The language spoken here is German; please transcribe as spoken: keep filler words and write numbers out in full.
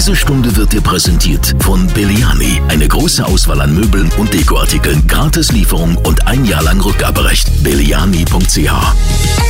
Diese Stunde wird dir präsentiert von Belliani. Eine große Auswahl an Möbeln und Dekoartikeln, Gratis-Lieferung und ein Jahr lang Rückgaberecht. belliani punkt c h